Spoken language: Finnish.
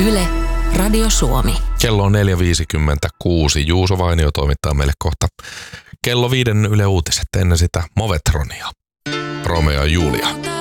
Yle, Radio Suomi. Kello on 4.56. Juuso Vainio toimittaa meille kohta kello 5 Yle Uutiset, ennen sitä Movetronia. Romeo ja Julia.